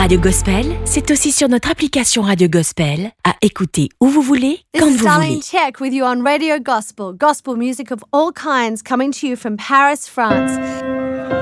Radio Gospel, c'est aussi sur notre application Radio Gospel, à écouter où vous voulez, quand vous voulez. This is Darlene Zschech with you on Radio Gospel. Gospel music of all kinds coming to you from Paris, France.